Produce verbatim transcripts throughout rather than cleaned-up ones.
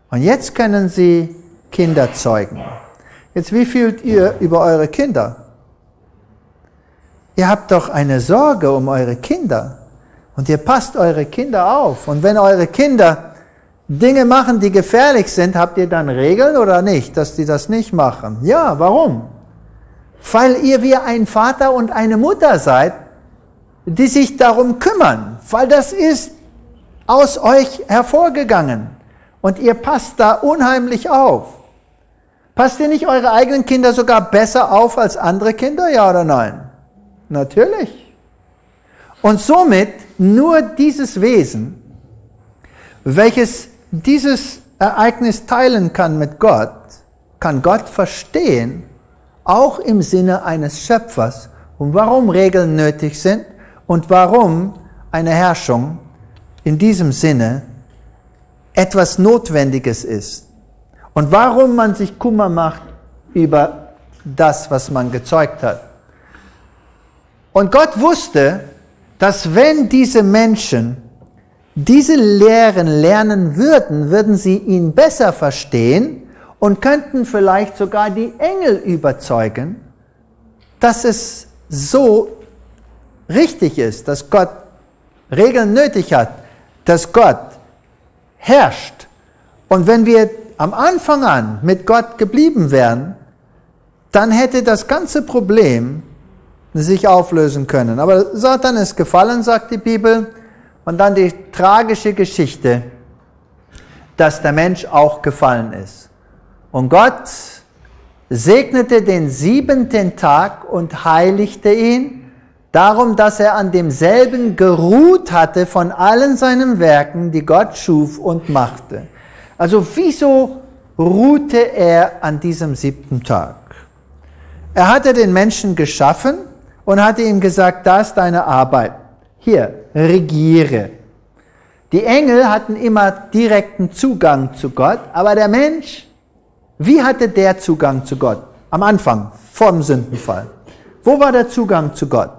Und jetzt können sie Kinder zeugen. Jetzt, wie fühlt ihr über eure Kinder? Ihr habt doch eine Sorge um eure Kinder. Und ihr passt eure Kinder auf. Und wenn eure Kinder Dinge machen, die gefährlich sind, habt ihr dann Regeln oder nicht, dass die das nicht machen? Ja, warum? Weil ihr wie ein Vater und eine Mutter seid, die sich darum kümmern. Weil das ist aus euch hervorgegangen. Und ihr passt da unheimlich auf. Passt ihr nicht eure eigenen Kinder sogar besser auf als andere Kinder? Ja oder nein? Natürlich. Und somit nur dieses Wesen, welches dieses Ereignis teilen kann mit Gott, kann Gott verstehen, auch im Sinne eines Schöpfers, und warum Regeln nötig sind und warum eine Herrschung in diesem Sinne etwas Notwendiges ist. Und warum man sich Kummer macht über das, was man gezeugt hat. Und Gott wusste, dass wenn diese Menschen diese Lehren lernen würden, würden sie ihn besser verstehen und könnten vielleicht sogar die Engel überzeugen, dass es so richtig ist, dass Gott Regeln nötig hat, dass Gott herrscht. Und wenn wir am Anfang an mit Gott geblieben wären, dann hätte das ganze Problem sich auflösen können. Aber Satan ist gefallen, sagt die Bibel. Und dann die tragische Geschichte, dass der Mensch auch gefallen ist. Und Gott segnete den siebenten Tag und heiligte ihn, darum, dass er an demselben geruht hatte von allen seinen Werken, die Gott schuf und machte. Also wieso ruhte er an diesem siebten Tag? Er hatte den Menschen geschaffen und hatte ihm gesagt, das ist deine Arbeit. Hier, regiere. Die Engel hatten immer direkten Zugang zu Gott, aber der Mensch, wie hatte der Zugang zu Gott? Am Anfang, vor dem Sündenfall. Wo war der Zugang zu Gott?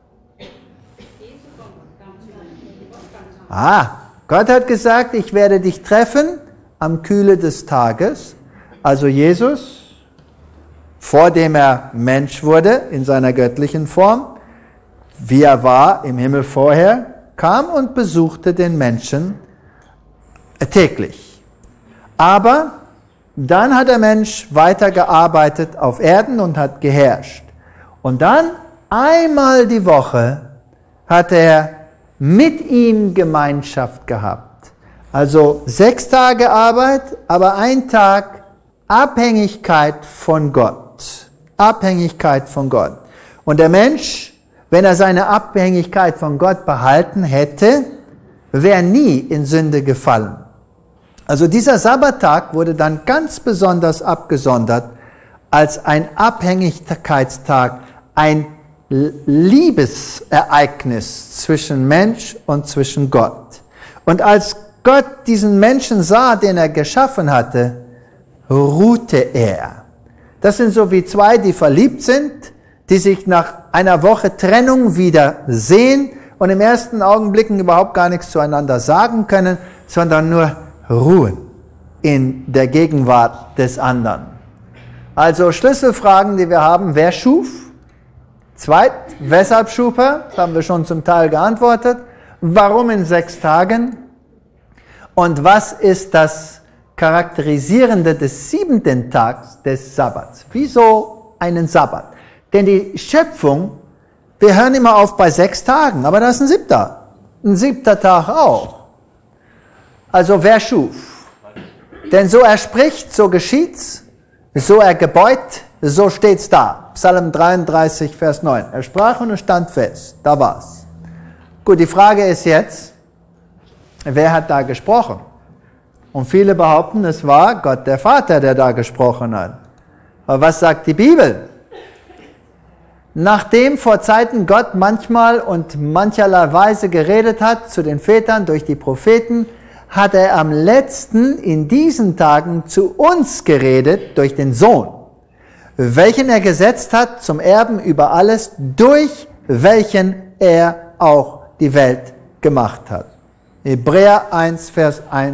Ah, Gott hat gesagt, ich werde dich treffen am Kühle des Tages. Also Jesus, vor dem er Mensch wurde, in seiner göttlichen Form, wie er war im Himmel vorher, kam und besuchte den Menschen täglich. Aber dann hat der Mensch weitergearbeitet auf Erden und hat geherrscht. Und dann einmal die Woche hat er mit ihm Gemeinschaft gehabt. Also sechs Tage Arbeit, aber ein Tag Abhängigkeit von Gott. Abhängigkeit von Gott. Und der Mensch, wenn er seine Abhängigkeit von Gott behalten hätte, wäre nie in Sünde gefallen. Also dieser Sabbattag wurde dann ganz besonders abgesondert als ein Abhängigkeitstag, ein Liebesereignis zwischen Mensch und zwischen Gott. Und als Gott diesen Menschen sah, den er geschaffen hatte, ruhte er. Das sind so wie zwei, die verliebt sind, die sich nach einer Woche Trennung wieder sehen und im ersten Augenblicken überhaupt gar nichts zueinander sagen können, sondern nur ruhen in der Gegenwart des anderen. Also Schlüsselfragen, die wir haben: Wer schuf? Zweit, weshalb schuf er? Das haben wir schon zum Teil geantwortet. Warum in sechs Tagen? Und was ist das Charakterisierende des siebenten Tags des Sabbats? Wieso einen Sabbat? Denn die Schöpfung, wir hören immer auf bei sechs Tagen, aber das ist ein siebter. Ein siebter Tag auch. Also wer schuf? Denn so er spricht, so geschieht's, so er gebeut, so steht's da. Psalm dreiunddreißig, Vers neun. Er sprach und es stand fest. Da war's. Gut, die Frage ist jetzt, wer hat da gesprochen? Und viele behaupten, es war Gott der Vater, der da gesprochen hat. Aber was sagt die Bibel? Nachdem vor Zeiten Gott manchmal und mancherlei Weise geredet hat zu den Vätern durch die Propheten, hat er am letzten in diesen Tagen zu uns geredet durch den Sohn, welchen er gesetzt hat zum Erben über alles, durch welchen er auch die Welt gemacht hat. Hebräer eins, Vers eins.